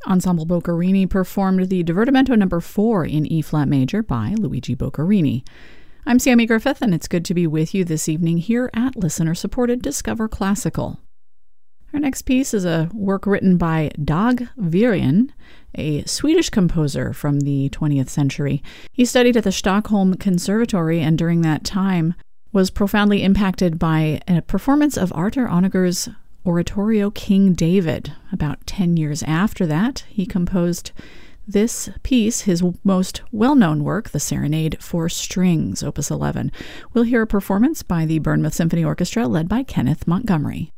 Ensemble Boccherini performed the Divertimento No. 4 in E-flat major by Luigi Boccherini. I'm Sammy Griffith, and it's good to be with you this evening here at listener-supported Discover Classical. Our next piece is a work written by Dag Wirén, a Swedish composer from the 20th century. He studied at the Stockholm Conservatory, and during that time was profoundly impacted by a performance of Arthur Honegger's oratorio King David. About 10 years after that, he composed this piece, his most well-known work, the Serenade for Strings, Opus 11. We'll hear a performance by the Bournemouth Symphony Orchestra led by Kenneth Montgomery.